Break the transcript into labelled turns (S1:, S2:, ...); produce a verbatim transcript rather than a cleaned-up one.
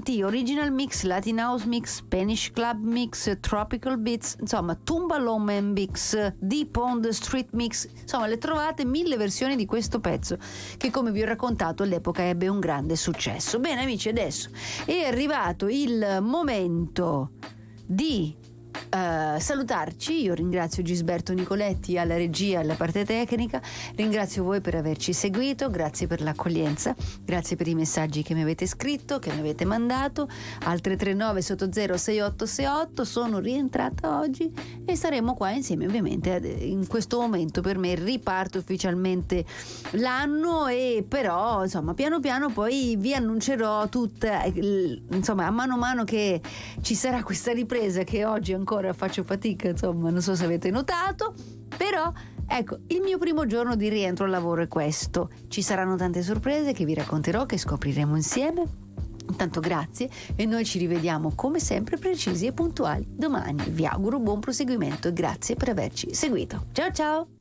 S1: T, Original Mix, Latin House Mix, Spanish Club Mix, Tropical Beats, insomma Tumbalome Mix, Deep on the Street Mix, insomma le trovate mille versioni di questo pezzo che, come vi ho raccontato, all'epoca ebbe un grande successo. Bene amici, adesso è arrivato il momento di Uh, salutarci. Io ringrazio Gisberto Nicoletti alla regia, alla parte tecnica, ringrazio voi per averci seguito, grazie per l'accoglienza, grazie per i messaggi che mi avete scritto, che mi avete mandato al tre tre nove sotto zero sei otto sei otto. Sono rientrata oggi e saremo qua insieme, ovviamente in questo momento per me riparte ufficialmente l'anno, e però insomma piano piano poi vi annuncerò tutta, insomma a mano a mano che ci sarà questa ripresa, che oggi ancora faccio fatica, insomma non so se avete notato, però ecco, il mio primo giorno di rientro al lavoro è questo. Ci saranno tante sorprese che vi racconterò, che scopriremo insieme. Intanto grazie, e noi ci rivediamo come sempre precisi e puntuali domani. Vi auguro buon proseguimento e grazie per averci seguito. Ciao ciao!